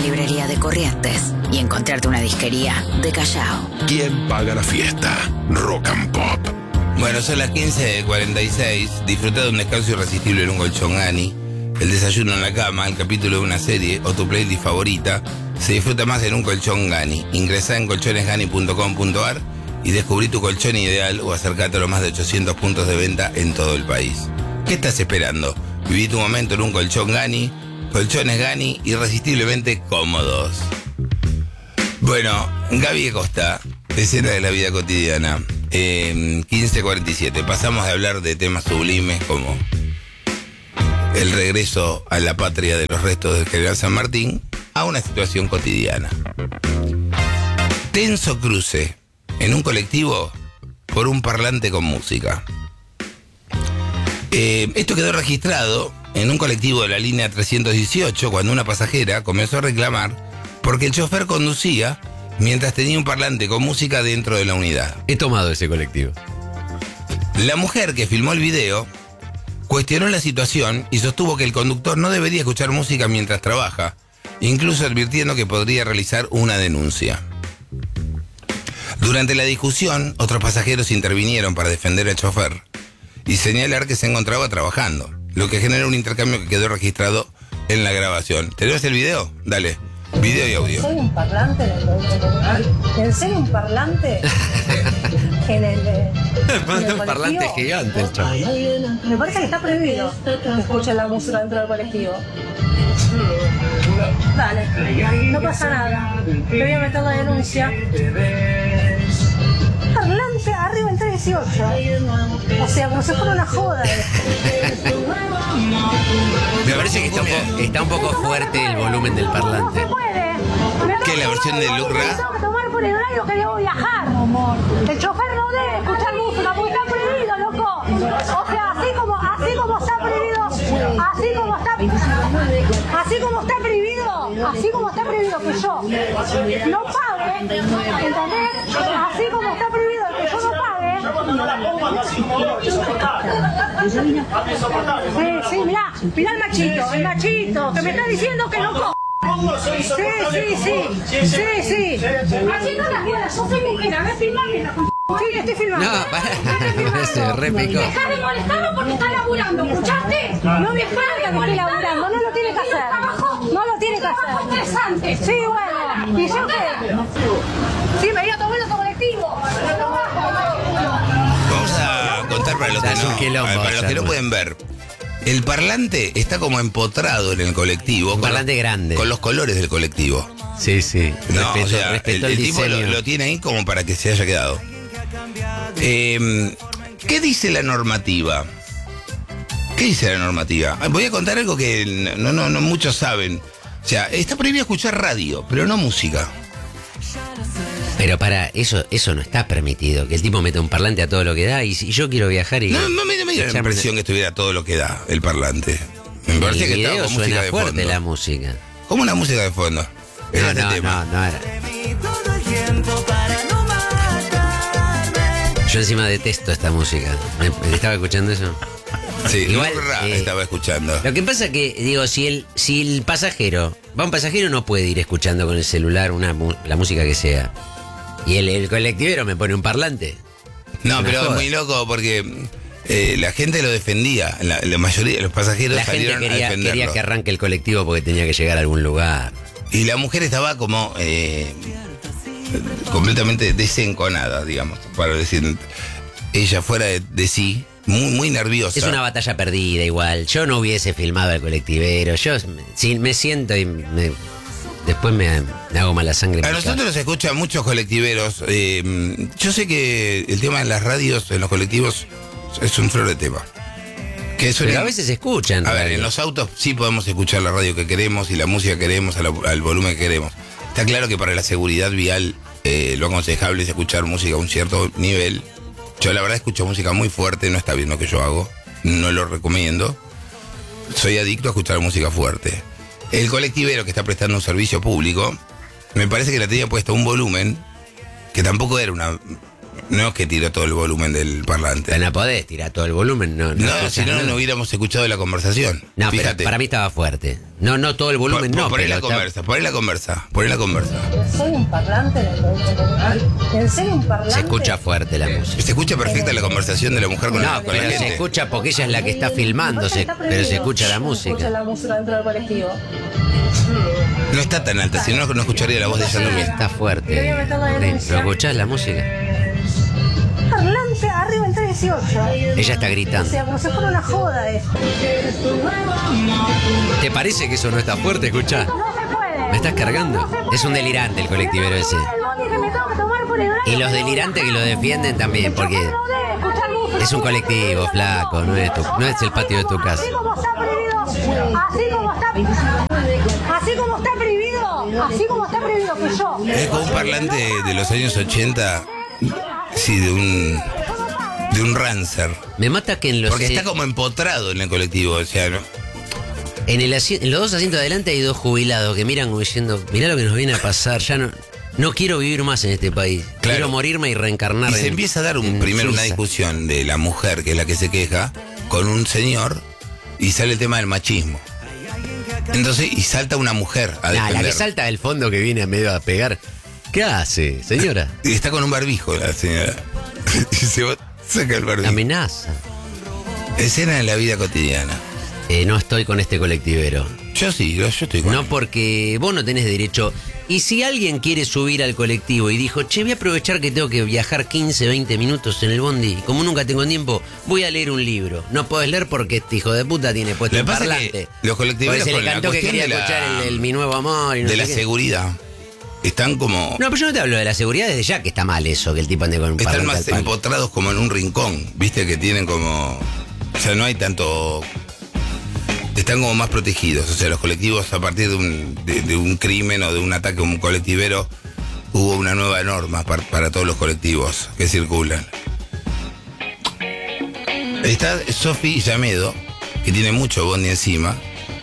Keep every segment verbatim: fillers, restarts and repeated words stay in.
librería de Corrientes y encontrarte una disquería de Callao. ¿Quién paga la fiesta? Rock and Pop. Bueno, son las quince cuarenta y seis. Disfruta de un descanso irresistible en un colchón Gani. El desayuno en la cama, el capítulo de una serie o tu playlist favorita se disfruta más en un colchón Gani. Ingresá en colchones gani punto com punto ar y descubrí tu colchón ideal o acercate a los más de ochocientos puntos de venta en todo el país. ¿Qué estás esperando? Viví tu momento en un colchón Gani. Colchones Gani, irresistiblemente cómodos. Bueno, Gaby Acosta, escena de la vida cotidiana. Eh, quince cuarenta y siete. Pasamos de hablar de temas sublimes como el regreso a la patria de los restos del general San Martín a una situación cotidiana. Tenso cruce en un colectivo por un parlante con música. Eh, esto quedó registrado en un colectivo de la línea trescientos dieciocho cuando una pasajera comenzó a reclamar porque el chofer conducía mientras tenía un parlante con música dentro de la unidad. He tomado ese colectivo. La mujer que filmó el video cuestionó la situación y sostuvo que el conductor no debería escuchar música mientras trabaja, incluso advirtiendo que podría realizar una denuncia. Durante la discusión, otros pasajeros intervinieron para defender al chofer y señalar que se encontraba trabajando, lo que generó un intercambio que quedó registrado en la grabación. ¿Tenemos el video? Dale, video y audio. ¿En serio un parlante? ¿En serio un parlante? En el, en el un parlante gigante el chavo. Me parece que está prohibido que escuchen la música dentro del colectivo. Dale, no pasa nada. Te voy a meter la denuncia. Parlante arriba el trescientos dieciocho. O sea, como si fuera una joda. Me parece que está un, poco, está un poco fuerte el volumen del parlante. No se puede. ¿Qué, la versión de Lucra? Tengo que tomar por el horario que debo viajar. El chofer no debe escuchar música porque está prohibido, loco. O sea, así como, así como está prohibido, así como está, así como está prohibido, así como está prohibido que yo no pague, ¿entendés? Así como está prohibido que yo no pague. Sí, sí, mirá, mirá el machito, el machito, que me está diciendo que no co... Sí, sí, sí, sí, sí. Así no las quieras, yo soy mujer, a ver, filmame la... Sí, estoy filmando. No, para, se repicó. Dejá de molestarlo porque está laburando, ¿escuchaste? No dejá de molestarlo, laburando, no lo tiene que hacer. No lo tiene que hacer. Trabajo estresante. Sí, bueno. ¿Y yo qué? Sí, me iba a tomar otro colectivo. Vamos a contar para los que no, quilombo, para los que no pueden ver. El parlante está como empotrado en el colectivo. Un parlante con, grande. Con los colores del colectivo. Sí, sí. No, respeto, o sea, respeto el, el, el tipo lo, diseño. lo tiene ahí como para que se haya quedado. Eh, ¿Qué dice la normativa? ¿Qué dice la normativa? Voy a contar algo que no, no, no muchos saben. O sea, está prohibido escuchar radio, pero no música. Pero para, eso eso no está permitido. Que el tipo meta un parlante a todo lo que da. Y si yo quiero viajar y... No, no me, me dio la impresión que estuviera todo lo que da el parlante. Me parece que estaba con música de fondo. Fuerte la música. ¿Cómo una música de fondo? No, no, tema. no, no era. Yo encima detesto esta música. ¿Me, me estaba escuchando eso? Sí, igual eh, estaba escuchando. Lo que pasa que, digo, si el, si el pasajero, va un pasajero no puede ir escuchando con el celular una, la música que sea. Y el, el colectivero me pone un parlante. No, una pero joda. es muy loco porque eh, la gente lo defendía. La, la mayoría de los pasajeros la salieron gente quería, a defenderlo. quería que arranque el colectivo porque tenía que llegar a algún lugar. Y la mujer estaba como eh, completamente desenconada, digamos, para decir, ella fuera de, de sí, muy, muy nerviosa. Es una batalla perdida igual. Yo no hubiese filmado al colectivero. Yo si me siento y me, después me, me hago mala sangre. A nosotros nos escuchan muchos colectiveros. Eh, yo sé que el tema de las radios en los colectivos es un flor de tema. Que es Pero una, a veces se escuchan. A ver, radio. en los autos sí podemos escuchar la radio que queremos y la música que queremos al, al volumen que queremos. Está claro que para la seguridad vial eh, lo aconsejable es escuchar música a un cierto nivel. Yo la verdad escucho música muy fuerte, no está bien lo que yo hago, no lo recomiendo. Soy adicto a escuchar música fuerte. El colectivero que está prestando un servicio público, me parece que la tenía puesta un volumen que tampoco era una No es que tiró todo el volumen del parlante. Pero no podés tirar todo el volumen, no. No, No, si no, nada. no hubiéramos escuchado la conversación. No, pero Fíjate. para mí estaba fuerte. No, no todo el volumen, Pon- no. Poné pero la está- conversa, poné la conversa, poné la conversa. Soy un parlante en el colegio. ¿En serio un parlante? Se escucha fuerte la música. Se escucha perfecta la conversación de la mujer con, la, No, con la pero se gente. escucha porque ella es la que está filmándose, pero se escucha la Escucha música. la música dentro del colectivo. No está tan alta, si no, no escucharía la voz de ella también. Está fuerte. ¿Lo escuchás la música? Parlante arriba el trescientos dieciocho. Ella está O gritando. sea, como si fuera una joda esto. ¿Te parece que eso no está fuerte? Escuchá. No se puede. ¿Me estás cargando? Es un delirante el colectivero ese. El bondi que me tengo que tomar por el brazo. Y los delirantes que lo defienden también, porque No debe escuchar música. es un colectivo, flaco, no es, tu- no es el patio de tu casa. Así como está prohibido, así como está, así como está prohibido, así como está prohibido que yo. Es como un parlante de los años ochenta, sí, de un de un Rancer. Me mata que en los, Porque está como empotrado en el colectivo, o sea, ¿no? en, el asi- en los dos asientos de adelante hay dos jubilados que miran como diciendo, mirá lo que nos viene a pasar, ya no, no quiero vivir más en este país. Claro. Quiero morirme y reencarnar. Y se en- empieza a dar un, en primero una Suiza. discusión de la mujer, que es la que se queja, con un señor, y sale el tema del machismo. Entonces, y salta una mujer a Nah, defender. la que salta del fondo que viene a medio a pegar. ¿Qué hace, señora? Y está con un barbijo la señora. Y se va- saca el barbijo. Amenaza. Escena de la vida cotidiana. Eh, no estoy con este colectivero. Yo sí, yo, yo estoy con No, porque vos no tenés derecho. Y si alguien quiere subir al colectivo y dijo, che, voy a aprovechar que tengo que viajar quince, veinte minutos en el bondi, y como nunca tengo tiempo, voy a leer un libro. No podés leer porque este hijo de puta tiene puesto Lo el que pasa es parlante. que los colectiveros Porque se le con la cantó que cuestión quería de la- escuchar el, el Mi Nuevo Amor y no de sé la qué. seguridad. Están como... No, pero yo no te hablo de la seguridad desde ya, que está mal eso, que el tipo ande con un Están parlante más al palo. empotrados como en un rincón, viste que tienen como... O sea, no hay tanto... Están como más protegidos, o sea, los colectivos a partir de un, de, de un crimen o de un ataque a un colectivero, hubo una nueva norma para, para todos los colectivos que circulan. Está Sofi Llamedo, que tiene mucho bondi encima.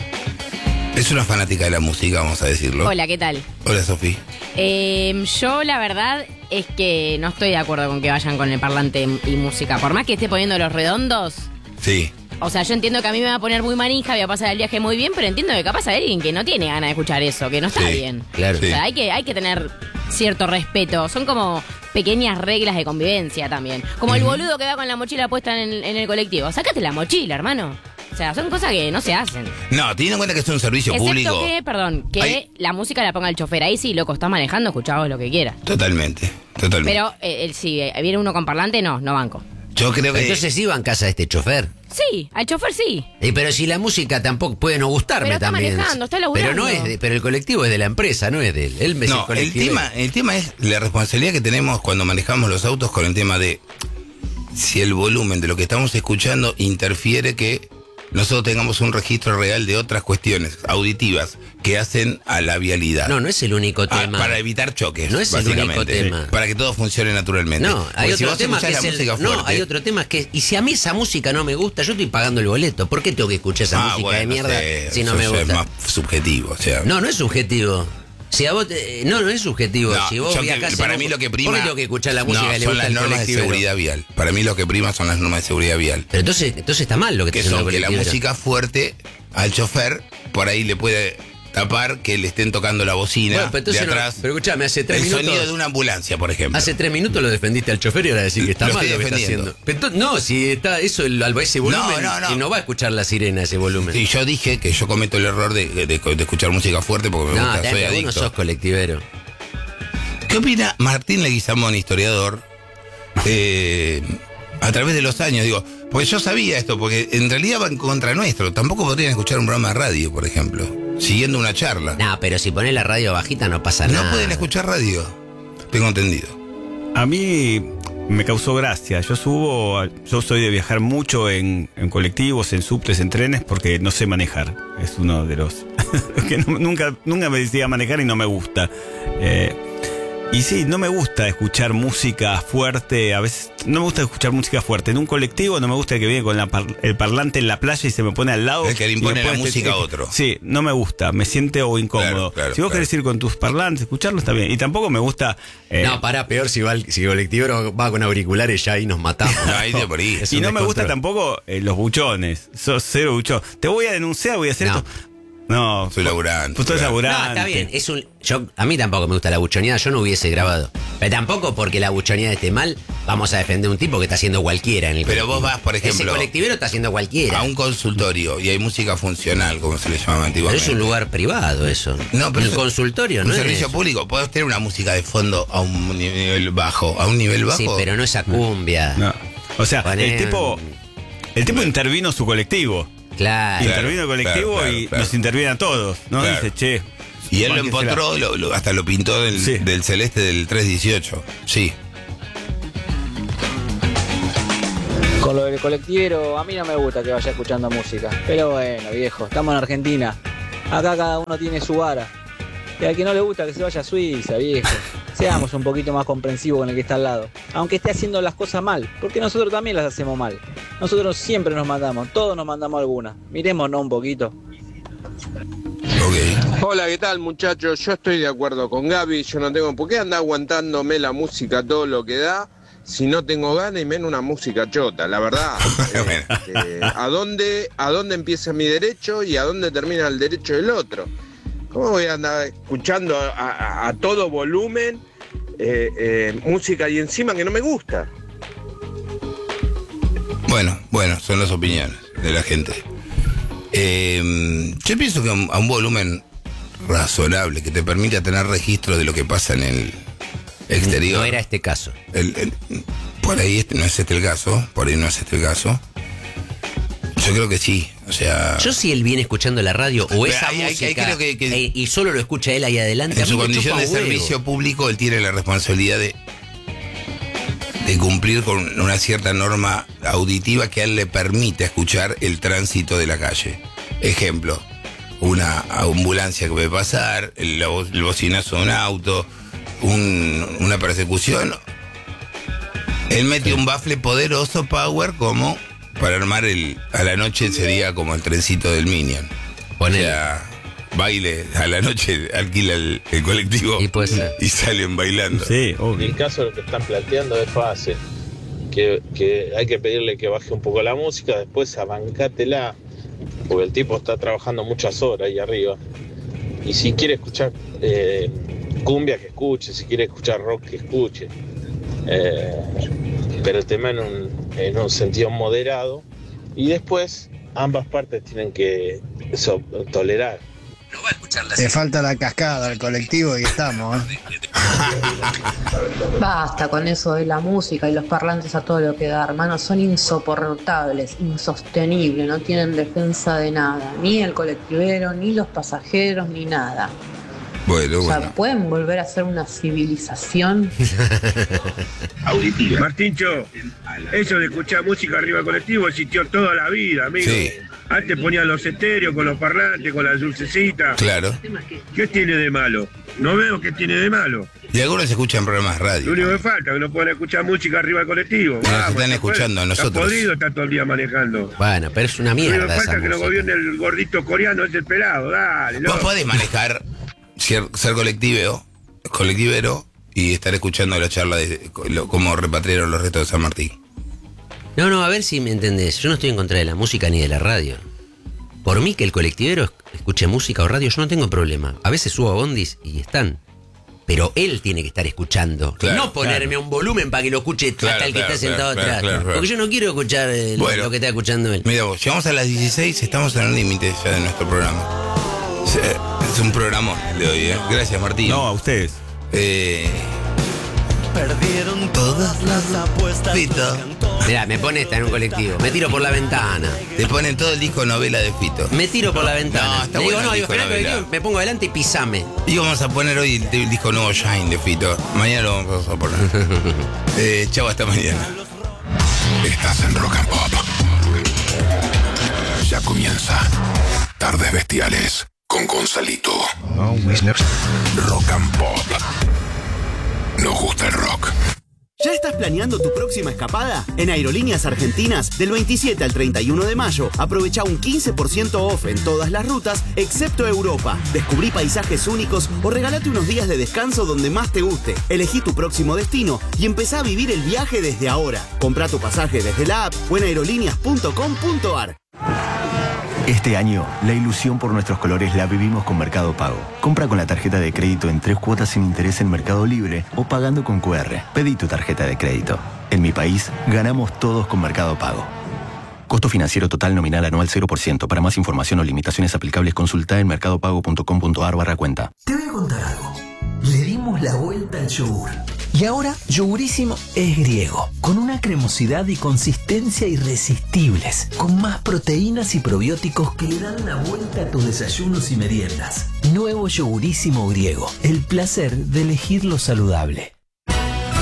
Es una fanática de la música, vamos a decirlo. Hola, ¿qué tal? Hola, Sofi. Eh, yo la verdad es que no estoy de acuerdo con que vayan con el parlante y música. Por más que esté poniendo los redondos, Sí. o sea, yo entiendo que a mí me va a poner muy manija, voy a pasar el viaje muy bien, pero entiendo que capaz hay alguien que no tiene ganas de escuchar eso, que no está Sí, bien. claro. O sea, hay que, hay que tener cierto respeto. Son como pequeñas reglas de convivencia también. Como el boludo que va con la mochila puesta en el, en el colectivo. Sácate la mochila, hermano. O sea, son cosas que no se hacen. No, teniendo en cuenta que es un servicio Excepto público. que, perdón, que Hay- la música la ponga el chofer. Ahí sí, loco, estás manejando, escuchá vos lo que quieras. Totalmente, totalmente. Pero eh, el- si eh, viene uno con parlante, no, no banco. Yo creo que... Entonces iba en casa de este chofer. Sí, al chofer sí. Y pero si la música tampoco puede no gustarme Pero está también. manejando, está pero laburando. no es de- pero el colectivo es de la empresa, no es de él. Él me es No, el colectivo. tema, el tema es la responsabilidad que tenemos cuando manejamos los autos con el tema de si el volumen de lo que estamos escuchando interfiere que nosotros tengamos un registro real de otras cuestiones auditivas que hacen a la vialidad. No, no es el único Ah, tema. para evitar choques, No es el básicamente. único tema. Para que todo funcione naturalmente. No, hay Porque si otro vos tema que escuchás es la música el, no, fuerte- hay otro tema que es, y si a mí esa música no me gusta, yo estoy pagando el boleto. ¿Por qué tengo que escuchar esa Ah, música bueno, de mierda sé, si no eso me ya gusta? es más subjetivo, o sea. No, no es subjetivo. Si a vos te- no, no es subjetivo. No, si vos yo que- viajás para en mí un- lo que prima... ¿Por qué tengo que escuchar la música no, que le son gusta las al normas de colectivero? seguridad vial. Para mí lo que prima son las normas de seguridad vial. Pero entonces, entonces está mal lo que Que está haciendo son el que la colectivero. música fuerte al chofer por ahí le puede tapar que le estén tocando la bocina Bueno, pero entonces de no- atrás. pero escuchame, hace tres el minutos- sonido de una ambulancia, por ejemplo. Hace tres minutos lo defendiste al chofer y ahora decís que está Lo mal estoy lo que está defendiendo. haciendo. Pero entonces- no, si está eso, el, al- ese volumen, no, no. y no va a escuchar la sirena ese volumen. Sí, yo dije que yo cometo el error de, de- de escuchar música fuerte porque me No, gusta, te- soy vos no adicto. sos colectivero. ¿Qué opina Martín Leguizamón, historiador, eh, a través de los años? Digo, pues yo sabía esto, porque en realidad va en contra nuestro. Tampoco podrían escuchar un programa de radio, por ejemplo, siguiendo una charla. No, pero si pones la radio bajita no pasa No nada. pueden escuchar radio, tengo entendido. A mí me causó gracia. Yo subo, a- yo soy de viajar mucho en, en colectivos, en subtes, en trenes, porque no sé manejar. Es uno de los que no- nunca, nunca me decía manejar y no me gusta. Eh, Y sí, no me gusta escuchar música fuerte, a veces no me gusta escuchar música fuerte. En un colectivo no me gusta que viene con la par, el parlante en la playa y se me pone al lado. El que le impone la música a otro. Sí, no me gusta, me siente o incómodo. Claro, claro, si vos claro. querés ir con tus parlantes, escucharlo está bien. Y tampoco me gusta... Eh, No, pará, peor si va el, si el colectivero va con auriculares ya ahí nos matamos. No, ahí te por ahí. Es y un no me gusta descontrol. tampoco eh, los buchones. Sos cero buchón. Te voy a denunciar, voy a hacer No. esto. No, Soy laburante. Pues tú eres laburante. No, laburante. está bien. Es un, yo, a mí tampoco me gusta la buchoneada, yo no hubiese grabado. Pero tampoco porque la buchoneada esté mal, vamos a defender a un tipo que está haciendo cualquiera en el Pero colectivo. vos vas, por ejemplo, Ese colectivero está haciendo cualquiera. A un consultorio y hay música funcional, como se le llamaba Pero antiguamente. es un lugar privado eso. No, pero el es- consultorio, Un ¿no? servicio es? público. Podés tener una música de fondo a un nivel bajo. A un nivel bajo. Sí, pero no esa cumbia. No. O sea, Poné- el tipo, el tipo intervino su colectivo. Claro. intervino el colectivo claro, claro, y claro. nos interviene a todos. ¿No? Claro. Dice, che. Y él lo bánquensela. empotró, lo- lo- hasta lo pintó del, Sí. del celeste del tres dieciocho. Sí. Con lo del colectivero, a mí no me gusta que vaya escuchando música. Pero bueno, viejo, estamos en Argentina. Acá cada uno tiene su vara. Y al que no le gusta que se vaya a Suiza, viejo. Seamos un poquito más comprensivos con el que está al lado. Aunque esté haciendo las cosas mal, porque nosotros también las hacemos mal. Nosotros siempre nos mandamos, todos nos mandamos alguna. Mirémonos un poquito. Ok. Hola, ¿qué tal, muchachos? Yo estoy de acuerdo con Gaby. Yo no tengo por qué andar aguantándome la música todo lo que da si no tengo ganas y menos una música chota, la verdad. Bueno. Eh, ¿a dónde, ¿A dónde empieza mi derecho y a dónde termina el derecho del otro? ¿Cómo voy a andar escuchando a, a- a todo volumen eh, eh, música y encima que no me gusta? Bueno, bueno, son las opiniones de la gente. Eh, yo pienso que a un, a un volumen razonable que te permita tener registro de lo que pasa en el exterior. No era este caso. El- el- por ahí este, no es este el caso, por ahí no es este el caso. Yo creo que sí, o sea... Yo si él viene escuchando la radio o Pero esa ahí- ahí- ahí música creo que- que- eh, y solo lo escucha él ahí adelante, a En mí su me condición chupa de un huevo. servicio público, él tiene la responsabilidad de, de cumplir con una cierta norma auditiva que a él le permite escuchar el tránsito de la calle. Ejemplo, una ambulancia que puede pasar, el, bo- el bocinazo de un auto, un- una persecución. Él mete un bafle poderoso, power, como para armar el... A la noche sería como el trencito del Minion. O Ponele. sea, baile, a la noche alquila el, el colectivo Y puede ser. y salen bailando. Sí, En obvio. el caso de lo que están planteando es fácil, que, que hay que pedirle que baje un poco la música, después abancátela, porque el tipo está trabajando muchas horas ahí arriba. Y si quiere escuchar eh, cumbia, que escuche, si quiere escuchar rock, que escuche. Eh, pero el tema en un, en un sentido moderado. Y después ambas partes tienen que so- tolerar. Te falta la cascada al colectivo y estamos, ¿eh? Basta con eso de la música y los parlantes a todo lo que da, hermano. Son insoportables, insostenibles, no tienen defensa de nada. Ni el colectivero, ni los pasajeros, ni nada. Bueno, O sea, bueno. ¿pueden volver a ser una civilización? Martincho, eso de escuchar música arriba del colectivo existió toda la vida, amigo. Sí. Antes ponían los estéreos con los parlantes, con las dulcecitas. Claro. ¿Qué tiene de malo? No veo qué tiene de malo. Y algunos escuchan programas Lo radio. único que falta es que no puedan escuchar música arriba del colectivo. Nos están después, escuchando a nosotros. Está podrido, está todo el día manejando. Bueno, pero es una Lo único mierda que esa falta es que nos música. gobierne el gordito coreano, ese pelado, dale. Vos loco. podés manejar, ser, ser colectivo, colectivero y estar escuchando la charla de lo- cómo repatriaron los restos de San Martín. No, no, a ver si me entendés. Yo no estoy en contra de la música ni de la radio. Por mí que el colectivero esc- escuche música o radio, yo no tengo problema. A veces subo a bondis y están. Pero él tiene que estar escuchando. Claro, no ponerme claro. un volumen para que lo escuche Claro, hasta el que claro, está sentado claro, atrás. claro, claro. Porque yo no quiero escuchar eh, lo- Bueno. lo que está escuchando él. Mira vos, llegamos a las dieciséis, estamos en el límite ya de nuestro programa. Sí, es un programón el de hoy, ¿eh? Gracias, Martín. No, a ustedes. Eh, Perdieron todas las apuestas. Fito. Mirá, me pone esta en un colectivo. Me tiro por la ventana. Te ponen todo el disco novela de Fito. Me tiro por la ventana. No, está Le digo, bueno no, el digo, disco esperá que novela. vengo, me pongo adelante y pisame. Y vamos a poner hoy el, el disco nuevo Shine de Fito. Mañana lo vamos a poner. eh, chau, hasta mañana. Estás en Rock and Pop. Ya comienza Tardes Bestiales con Gonzalito. Rock and Pop. nos gusta el rock. ¿Ya estás planeando tu próxima escapada? En Aerolíneas Argentinas, del veintisiete al treinta y uno de mayo, aprovecha un quince por ciento off en todas las rutas, excepto Europa. Descubrí paisajes únicos o regálate unos días de descanso donde más te guste. Elegí tu próximo destino y empezá a vivir el viaje desde ahora. Comprá tu pasaje desde la app o en aerolíneas punto com punto ar. Este año, la ilusión por nuestros colores la vivimos con Mercado Pago. Compra con la tarjeta de crédito en tres cuotas sin interés en Mercado Libre o pagando con cu erre. Pedí tu tarjeta de crédito. En mi país, ganamos todos con Mercado Pago. Costo financiero total nominal anual cero por ciento. Para más información o limitaciones aplicables, consulta en mercadopago punto com punto ar barra cuenta. Te voy a contar algo. Le dimos la vuelta al yogur. Y ahora, Yogurísimo es griego, con una cremosidad y consistencia irresistibles, con más proteínas y probióticos que le dan la vuelta a tus desayunos y meriendas. Nuevo Yogurísimo griego, el placer de elegir lo saludable.